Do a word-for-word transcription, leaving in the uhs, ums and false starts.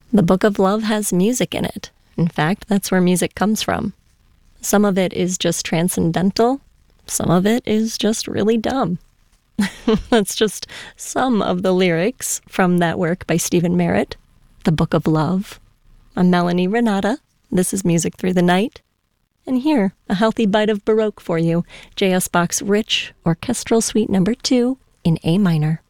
The Book of Love has music in it. In fact, that's where music comes from. Some of it is just transcendental. Some of it is just really dumb. That's just some of the lyrics from that work by Stephen Merritt, The Book of Love. I'm Melanie Renata. This is Music Through the Night. And here, a healthy bite of Baroque for you, J S. Bach's Rich Orchestral Suite Number two in A minor.